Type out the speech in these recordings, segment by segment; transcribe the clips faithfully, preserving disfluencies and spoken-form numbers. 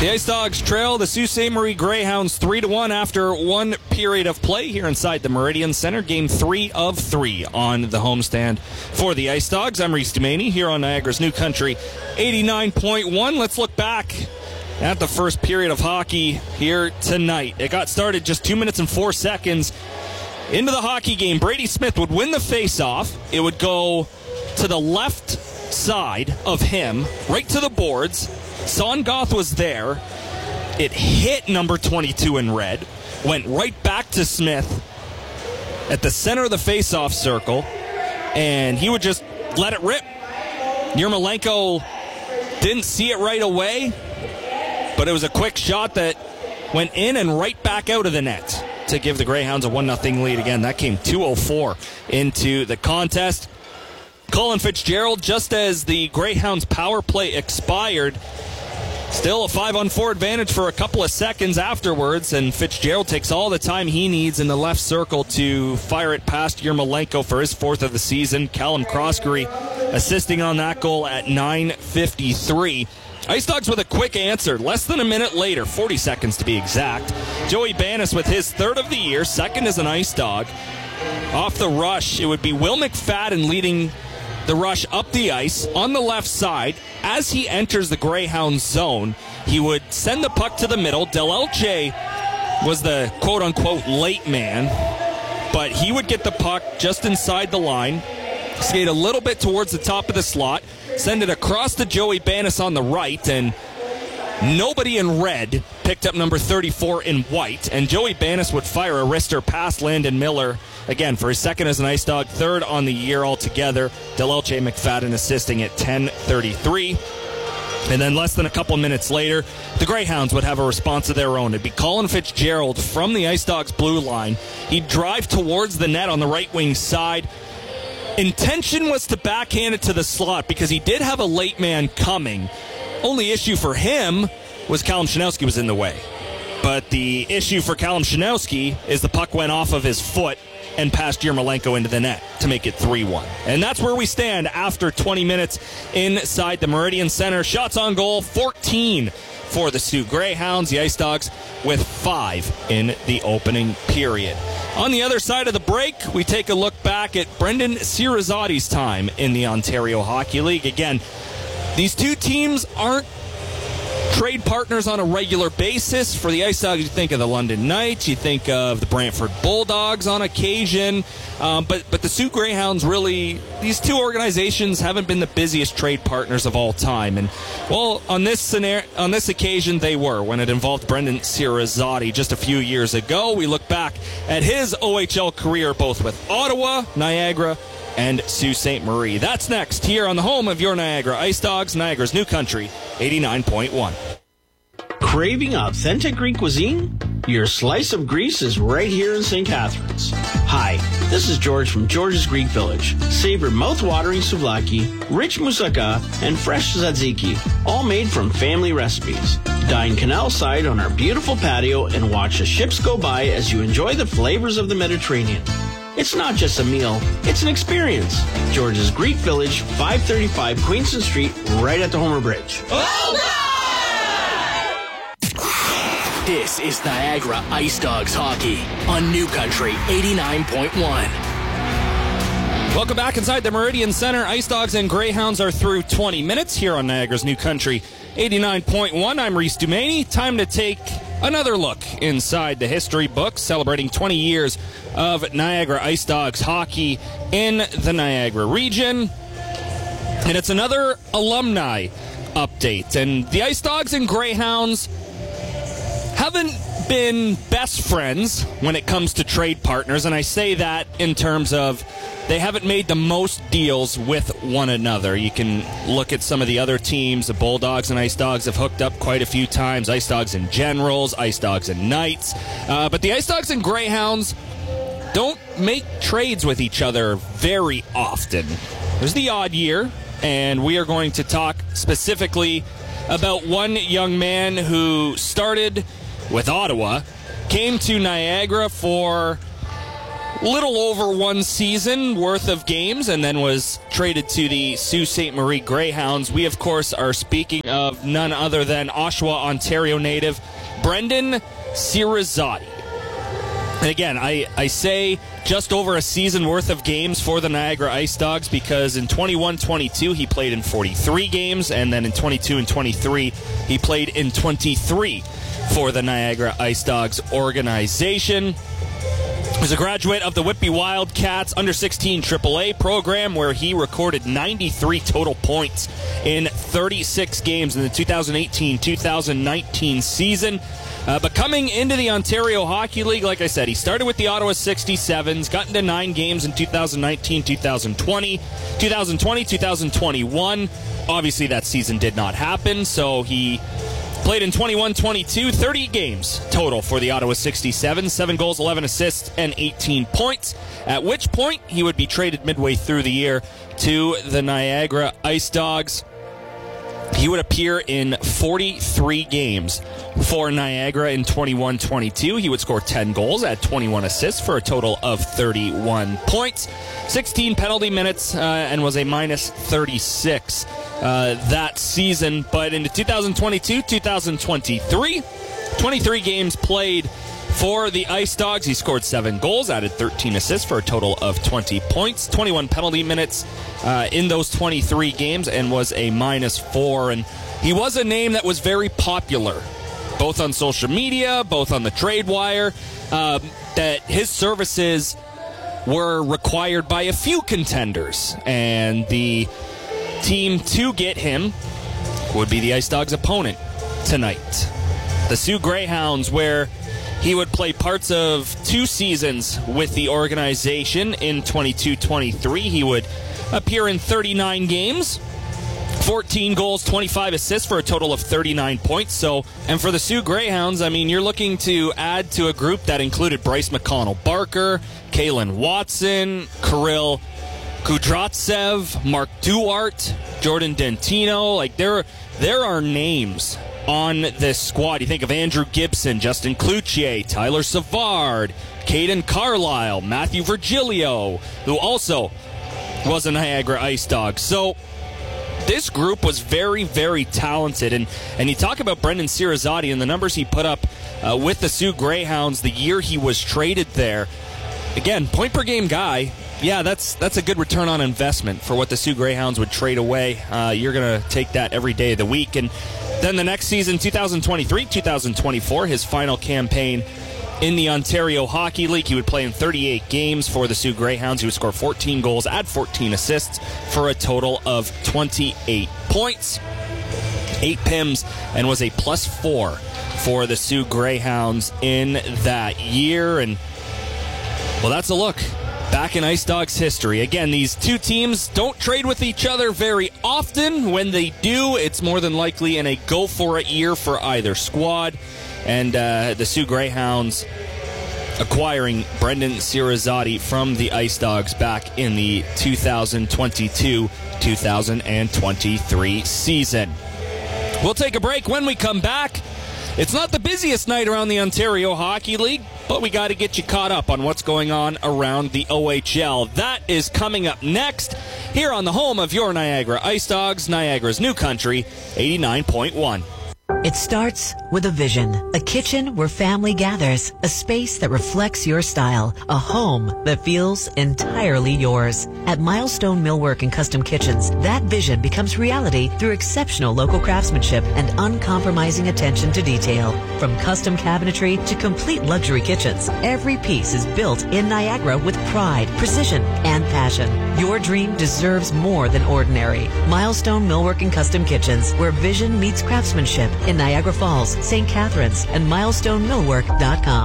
The Ice Dogs trail the Sault Ste. Marie Greyhounds three to one after one period of play here inside the Meridian Center. Game three of three on the homestand for the Ice Dogs. I'm Reese Dumaney here on Niagara's New Country eighty-nine point one. Let's look back at the first period of hockey here tonight. It got started just two minutes and four seconds into the hockey game. Brady Smith would win the face-off. It would go to the left side of him, right to the boards. Songoth was there. It hit number twenty-two in red, went right back to Smith at the center of the face-off circle, and he would just let it rip. Yermolenko didn't see it right away, but it was a quick shot that went in and right back out of the net to give the Greyhounds a one nothing lead again. That came two oh four into the contest. Colin Fitzgerald, just as the Greyhounds' power play expired, still a five on four advantage for a couple of seconds afterwards, and Fitzgerald takes all the time he needs in the left circle to fire it past Yermolenko for his fourth of the season. Callum Croskery assisting on that goal at nine fifty-three. Ice Dogs with a quick answer. Less than a minute later, forty seconds to be exact. Joey Banis with his third of the year, second as an Ice Dog. Off the rush, it would be Will McFadden leading the rush up the ice on the left side. As he enters the Greyhound zone, he would send the puck to the middle. Del Elche was the quote-unquote late man, but he would get the puck just inside the line, skate a little bit towards the top of the slot, send it across to Joey Banis on the right, and nobody in red picked up number thirty-four in white, and Joey Banis would fire a wrister past Landon Miller, again, for his second as an Ice Dog, third on the year altogether. Del Elche McFadden assisting at ten thirty-three. And then less than a couple minutes later, the Greyhounds would have a response of their own. It'd be Colin Fitzgerald from the Ice Dogs blue line. He'd drive towards the net on the right wing side. Intention was to backhand it to the slot because he did have a late man coming. Only issue for him was Callum Shanowski was in the way. But the issue for Callum Shanowski is the puck went off of his foot and passed Yermolenko into the net to make it three one. And that's where we stand after twenty minutes inside the Meridian Center. Shots on goal, fourteen for the Sault Greyhounds. The Ice Dogs with five in the opening period. On the other side of the break, we take a look back at Brendan Cirizotti's time in the Ontario Hockey League. Again, these two teams aren't trade partners on a regular basis. For the Ice Dogs, you think of the London Knights, you think of the Brantford Bulldogs on occasion, um, but but the Sault Greyhounds, really, these two organizations haven't been the busiest trade partners of all time. And well, on this scenario, on this occasion, they were when it involved Brendan Cirizotti just a few years ago. We look back at his O H L career, both with Ottawa, Niagara, and Sault Ste. Marie. That's next here on the home of your Niagara Ice Dogs, Niagara's New Country, eighty-nine point one. Craving authentic Greek cuisine? Your slice of Greece is right here in Saint Catharines. Hi, this is George from George's Greek Village. Savor mouth-watering souvlaki, rich moussaka, and fresh tzatziki, all made from family recipes. Dine canal side on our beautiful patio and watch the ships go by as you enjoy the flavors of the Mediterranean. It's not just a meal, it's an experience. George's Greek Village, five thirty-five Queenston Street, right at the Homer Bridge. This is Niagara Ice Dogs hockey on New Country eighty-nine point one. Welcome back inside the Meridian Center. Ice Dogs and Greyhounds are through twenty minutes here on Niagara's New Country eighty-nine point one. I'm Reese Dumaney. Time to take another look inside the history books, celebrating twenty years of Niagara Ice Dogs hockey in the Niagara region. And it's another alumni update. And the Ice Dogs and Greyhounds haven't been best friends when it comes to trade partners, and I say that in terms of they haven't made the most deals with one another. You can look at some of the other teams. The Bulldogs and Ice Dogs have hooked up quite a few times. Ice Dogs and Generals, Ice Dogs and Knights. Uh, but the Ice Dogs and Greyhounds don't make trades with each other very often. There's the odd year, and we are going to talk specifically about one young man who started with Ottawa, came to Niagara for little over one season worth of games and then was traded to the Sault Ste. Marie Greyhounds. We, of course, are speaking of none other than Oshawa, Ontario native Brendan Cirizzotti. And again, I, I say just over a season worth of games for the Niagara Ice Dogs because in twenty-one twenty-two he played in forty-three games, and then in twenty-two and twenty-three he played in twenty-three for the Niagara Ice Dogs organization. He was a graduate of the Whitby Wildcats under sixteen triple A program where he recorded ninety-three total points in thirty-six games in the two thousand eighteen two thousand nineteen season. Uh, but coming into the Ontario Hockey League, like I said, he started with the Ottawa sixty-sevens, got into nine games in two thousand nineteen two thousand twenty, two thousand twenty two thousand twenty-one. Obviously, that season did not happen, so he played in twenty-one twenty-two, thirty games total for the Ottawa sixty-sevens, seven goals, eleven assists, and eighteen points, at which point he would be traded midway through the year to the Niagara Ice Dogs. He would appear in forty-three games for Niagara in twenty-one twenty-two. He would score ten goals, add twenty-one assists for a total of thirty-one points, sixteen penalty minutes, uh, and was a minus thirty-six uh, that season. But into two thousand twenty-two two thousand twenty-three, twenty-three games played for the Ice Dogs. He scored seven goals, added thirteen assists for a total of twenty points, twenty-one penalty minutes uh, in those twenty-three games, and was a minus four. And he was a name that was very popular, both on social media, both on the trade wire, um, that his services were required by a few contenders. And the team to get him would be the Ice Dogs' opponent tonight, the Sault Greyhounds, where he would play parts of two seasons with the organization. In twenty-two twenty-three, he would appear in thirty-nine games, fourteen goals, twenty-five assists for a total of thirty-nine points. So, and for the Sault Greyhounds, I mean, you're looking to add to a group that included Bryce McConnell-Barker, Kalen Watson, Kirill Kudratsev, Mark Duarte, Jordan Dentino. Like, there, there are names on this squad. You think of Andrew Gibson, Justin Cloutier, Tyler Savard, Caden Carlisle, Matthew Virgilio, who also was a Niagara Ice Dog. So this group was very, very talented. And, and you talk about Brendan Cirizzotti and the numbers he put up uh, with the Sault Greyhounds the year he was traded there. Again, point per game guy. Yeah, that's that's a good return on investment for what the Sault Greyhounds would trade away. Uh, you're going to take that every day of the week. And then the next season, two thousand twenty-three two thousand twenty-four, his final campaign in the Ontario Hockey League, he would play in thirty-eight games for the Sault Greyhounds. He would score fourteen goals, add fourteen assists for a total of twenty-eight points, eight P I Ms, and was a plus four for the Sault Greyhounds in that year. And, well, that's a look back in Ice Dogs history. Again, these two teams don't trade with each other very often. When they do, it's more than likely in a go-for-it year for either squad. And uh, the Sault Greyhounds acquiring Brendan Cirizzotti from the Ice Dogs back in the two thousand twenty-two two thousand twenty-three season. We'll take a break. When we come back, it's not the busiest night around the Ontario Hockey League, but we got to get you caught up on what's going on around the O H L. That is coming up next here on the home of your Niagara Ice Dogs, Niagara's new country, eighty-nine point one. It starts with a vision, a kitchen where family gathers, a space that reflects your style, a home that feels entirely yours. At Milestone Millwork and Custom Kitchens, that vision becomes reality through exceptional local craftsmanship and uncompromising attention to detail. From custom cabinetry to complete luxury kitchens, every piece is built in Niagara with pride, precision, and passion. Your dream deserves more than ordinary. Milestone Millwork and Custom Kitchens, where vision meets craftsmanship, in Niagara Falls, Saint Catharines, and milestone millwork dot com.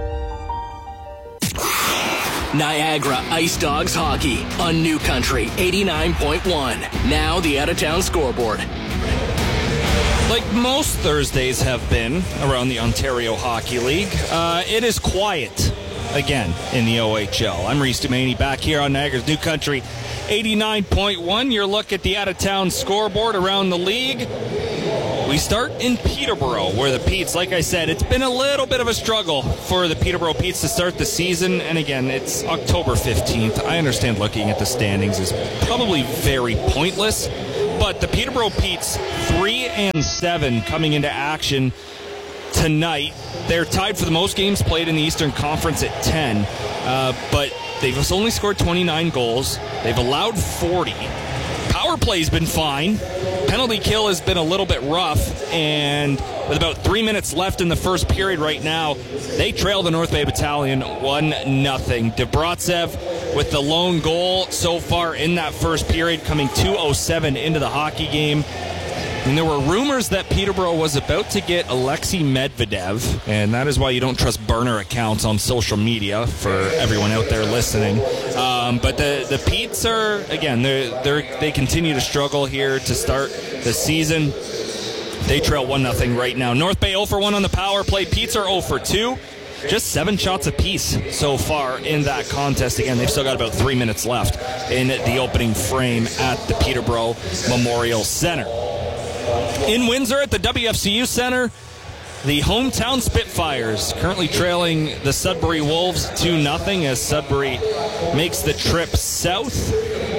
Niagara Ice Dogs Hockey on New Country eighty-nine point one. Now the out-of-town scoreboard. Like most Thursdays have been around the Ontario Hockey League, uh, it is quiet again in the O H L. I'm Reese Dumaney back here on Niagara's New Country eighty-nine point one. Your look at the out-of-town scoreboard around the league. We start in Peterborough, where the Petes, like I said, it's been a little bit of a struggle for the Peterborough Petes to start the season. And again, it's October fifteenth. I understand looking at the standings is probably very pointless. But the Peterborough Petes, three and seven coming into action tonight. They're tied for the most games played in the Eastern Conference at ten. Uh, but they've only scored twenty-nine goals. They've allowed forty. Power play's been fine. Penalty kill has been a little bit rough, and with about three minutes left in the first period right now, they trail the North Bay Battalion one nothing. Debratsev with the lone goal so far in that first period, coming two oh seven into the hockey game. And there were rumors that Peterborough was about to get Alexei Medvedev, and that is why you don't trust burner accounts on social media for everyone out there listening. Um, but the the Petes are, again, they're, they're, they continue to struggle here to start the season. They trail one nothing right now. North Bay oh for one on the power play. Petes are oh for two. Just seven shots apiece so far in that contest. Again, they've still got about three minutes left in the opening frame at the Peterborough Memorial Center. In Windsor at the W F C U Center, the hometown Spitfires currently trailing the Sudbury Wolves two nothing as Sudbury makes the trip south.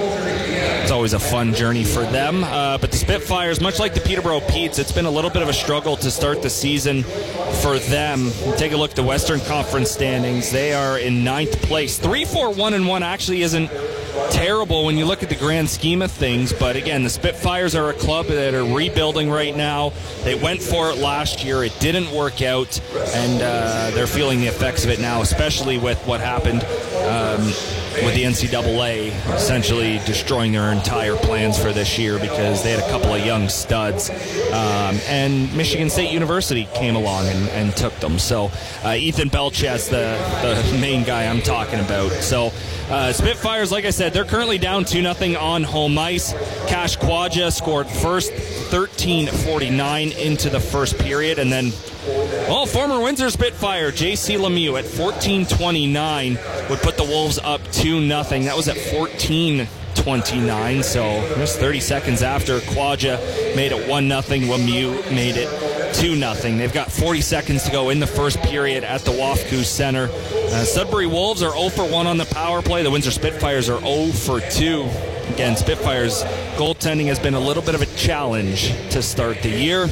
It's always a fun journey for them. Uh, but the Spitfires, much like the Peterborough Petes, it's been a little bit of a struggle to start the season for them. Take a look at the Western Conference standings. They are in ninth place. three four one and one actually isn't terrible when you look at the grand scheme of things, but again, the Spitfires are a club that are rebuilding right now. They went for it last year, it didn't work out, and uh, they're feeling the effects of it now, especially with what happened um, with the N C double A essentially destroying their entire plans for this year because they had a couple of young studs, um, and Michigan State University came along and, and took them. So uh, Ethan Belchez, the, the main guy I'm talking about. So uh, Spitfires, like I said, they're currently down two nothing on home ice. Cash Quadja scored first, thirteen forty-nine into the first period, and then well, former Windsor Spitfire J C Lemieux at fourteen twenty-nine would put the Wolves up two nothing. That was at fourteen twenty-nine, so just thirty seconds after Quadja made it one nothing, Lemieux made it two nothing. They've got forty seconds to go in the first period at the W A F C Center. Uh, Sudbury Wolves are oh for one on the power play. The Windsor Spitfires are oh for two. Again, Spitfires goaltending has been a little bit of a challenge to start the year.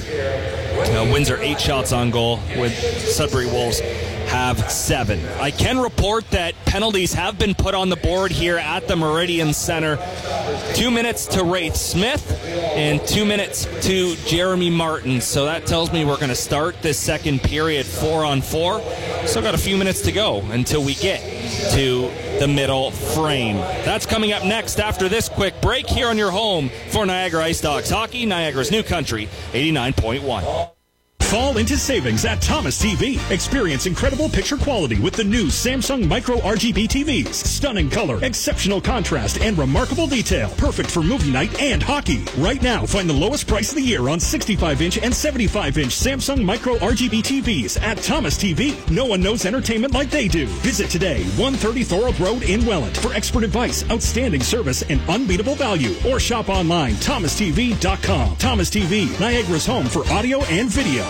Uh, Windsor eight shots on goal, with Sudbury Wolves have seven. I can report that penalties have been put on the board here at the Meridian Center. Two minutes to Wraith Smith and two minutes to Jeremy Martin. So that tells me we're going to start this second period four on four. Still got a few minutes to go until we get to the middle frame. That's coming up next after this quick break here on your home for Niagara Ice Dogs Hockey, Niagara's new country, eighty-nine point one. Fall into savings at Thomas T V. Experience incredible picture quality with the new Samsung Micro R G B T Vs. Stunning color, exceptional contrast, and remarkable detail. Perfect for movie night and hockey. Right now, find the lowest price of the year on sixty-five inch and seventy-five inch Samsung Micro R G B T Vs at Thomas T V. No one knows entertainment like they do. Visit today, one thirty Thorold Road in Welland, for expert advice, outstanding service, and unbeatable value. Or shop online, thomas t v dot com. Thomas T V, Niagara's home for audio and video.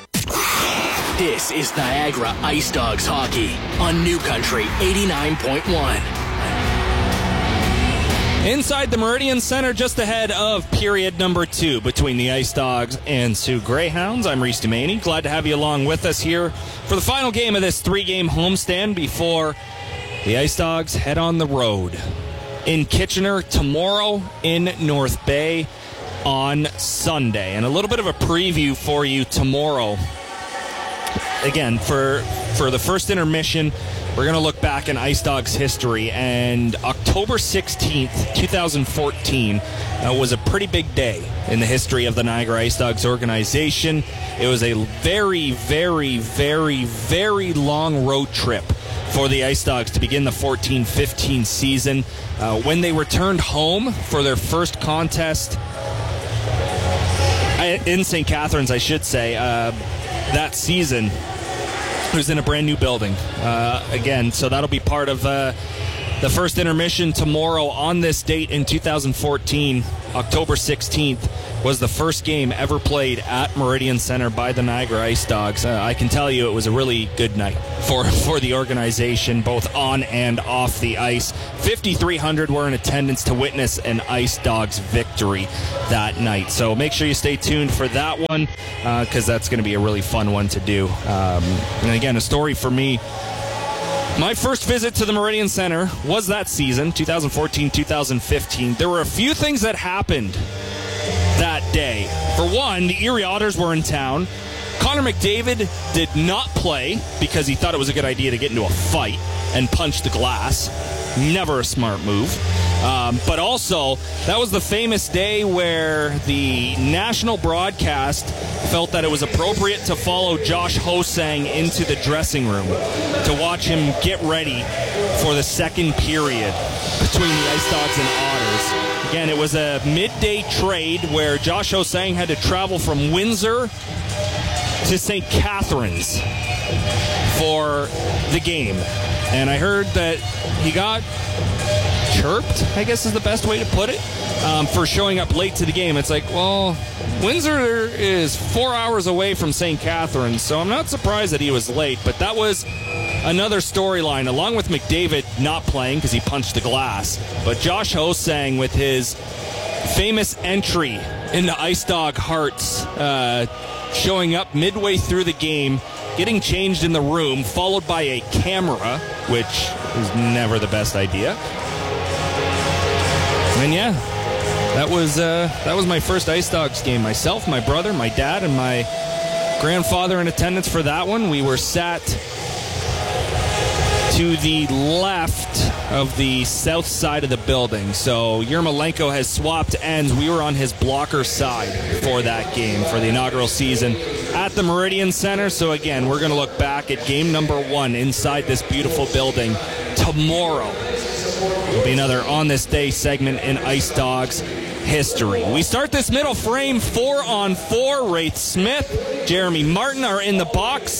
This is Niagara Ice Dogs Hockey on New Country eighty-nine point one. Inside the Meridian Center, just ahead of period number two between the Ice Dogs and Sioux Greyhounds. I'm Reese Dumaney. Glad to have you along with us here for the final game of this three-game homestand before the Ice Dogs head on the road. In Kitchener tomorrow, in North Bay on Sunday. And a little bit of a preview for you tomorrow. Again, for for the first intermission, we're going to look back in Ice Dogs history, and October sixteenth, twenty fourteen uh, was a pretty big day in the history of the Niagara Ice Dogs organization. It was a very, very, very, very long road trip for the Ice Dogs to begin the fourteen fifteen season. Uh, when they returned home for their first contest in Saint Catharines, I should say, uh, that season, it was in a brand new building uh, again, so that'll be part of uh, The first intermission tomorrow on this date in two thousand fourteen, October sixteenth, was the first game ever played at Meridian Center by the Niagara Ice Dogs. Uh, I can tell you it was a really good night for, for the organization, both on and off the ice. fifty-three hundred were in attendance to witness an Ice Dogs victory that night. So make sure you stay tuned for that one, because uh, that's going to be a really fun one to do. Um, and again, a story for me. My first visit to the Meridian Center was that season, two thousand fourteen two thousand fifteen. There were a few things that happened that day. For one, the Erie Otters were in town. Connor McDavid did not play because he thought it was a good idea to get into a fight and punch the glass. Never a smart move. Um, but also, that was the famous day where the national broadcast felt that it was appropriate to follow Josh Ho-Sang into the dressing room to watch him get ready for the second period between the Ice Dogs and Otters. Again, it was a midday trade where Josh Ho-Sang had to travel from Windsor to Saint Catharines for the game. And I heard that he got chirped, I guess is the best way to put it, um, for showing up late to the game. It's like, well, Windsor is four hours away from Saint Catharines, so I'm not surprised that he was late. But that was another storyline, along with McDavid not playing because he punched the glass. But Josh Ho-Sang with his famous entry into Ice Dog Hearts, uh, showing up midway through the game, getting changed in the room, followed by a camera, which is never the best idea. And yeah, that was uh, that was my first Ice Dogs game. Myself, my brother, my dad, and my grandfather in attendance for that one. We were sat to the left of the south side of the building. So Yermolenko has swapped ends. We were on his blocker side for that game for the inaugural season at the Meridian Center. So again, we're going to look back at game number one inside this beautiful building tomorrow. Will be another On This Day segment in Ice Dogs history. We start this middle frame four on four. Wraith Smith, Jeremy Martin are in the box.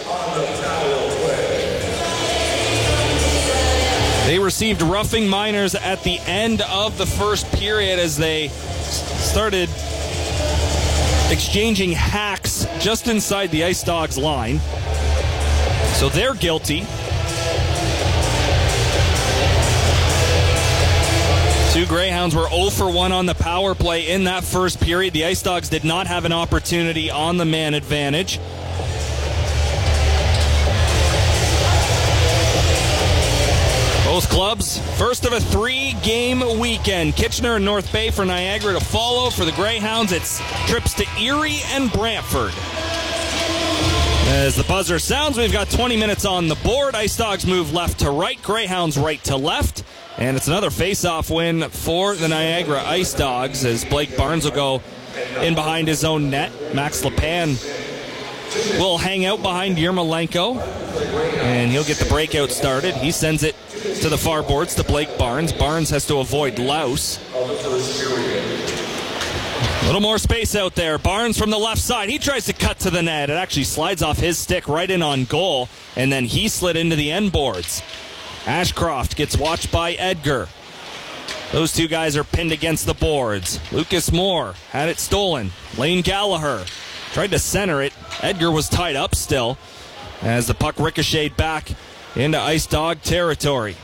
They received roughing minors at the end of the first period as they started exchanging hacks just inside the Ice Dogs line. So they're guilty. Two Greyhounds were zero for one on the power play in that first period. The Ice Dogs did not have an opportunity on the man advantage. Both clubs, first of a three-game weekend. Kitchener and North Bay for Niagara to follow. For the Greyhounds, it's trips to Erie and Brantford. As the buzzer sounds, we've got twenty minutes on the board. Ice Dogs move left to right, Greyhounds right to left. And it's another face-off win for the Niagara Ice Dogs as Blake Barnes will go in behind his own net. Max Lepan will hang out behind Yermolenko, and he'll get the breakout started. He sends it to the far boards to Blake Barnes. Barnes has to avoid Louse. A little more space out there. Barnes from the left side. He tries to cut to the net. It actually slides off his stick right in on goal, and then he slid into the end boards. Ashcroft gets watched by Edgar. Those two guys are pinned against the boards. Lucas Moore had it stolen. Lane Gallagher tried to center it. Edgar was tied up still as the puck ricocheted back into Ice Dog territory.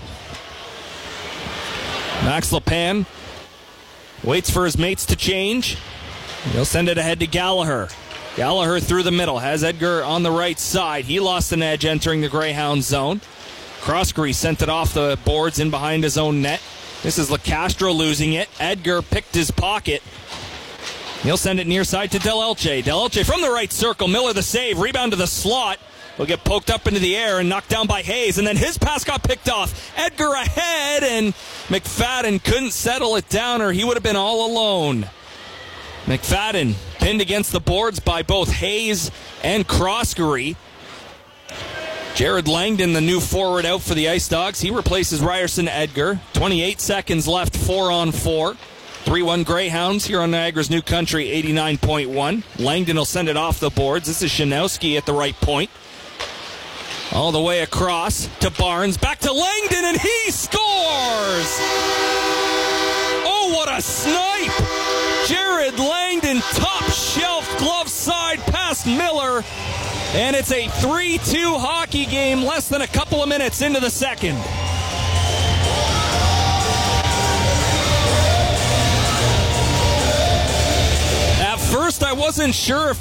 Max Lepan waits for his mates to change. He'll send it ahead to Gallagher. Gallagher through the middle. Has Edgar on the right side. He lost an edge entering the Greyhound zone. Croskery sent it off the boards in behind his own net. This is LeCastro losing it. Edgar picked his pocket. He'll send it near side to Del Elche. Del Elche from the right circle. Miller the save. Rebound to the slot. Will get poked up into the air and knocked down by Hayes. And then his pass got picked off. Edgar ahead, and McFadden couldn't settle it down, or he would have been all alone. McFadden pinned against the boards by both Hayes and Croskery. Jared Langdon, the new forward out for the Ice Dogs. He replaces Ryerson Edgar. twenty-eight seconds left, four on four. three one Greyhounds here on Niagara's New Country, eighty-nine point one. Langdon will send it off the boards. This is Shanowski at the right point. All the way across to Barnes, back to Langdon, and he scores! Oh, what a snipe! Jared Langdon, top shelf, glove side past Miller, and it's a three two hockey game less than a couple of minutes into the second. At first, I wasn't sure if